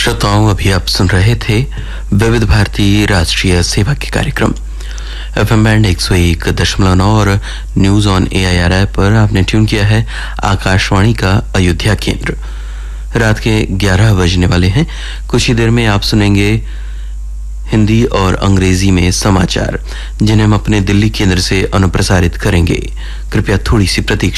श्रोताओं, अभी आप सुन रहे थे विविध भारती राष्ट्रीय सेवा के कार्यक्रम एफएम बैंड 101.9 और न्यूज ऑन AIR ऐप पर आपने ट्यून किया है आकाशवाणी का अयोध्या केंद्र। रात के 11 बजने वाले हैं। कुछ ही देर में आप सुनेंगे हिंदी और अंग्रेजी में समाचार, जिन्हें हम अपने दिल्ली केंद्र से अनुप्रसारित करेंगे। कृपया थोड़ी सी प्रतीक्षा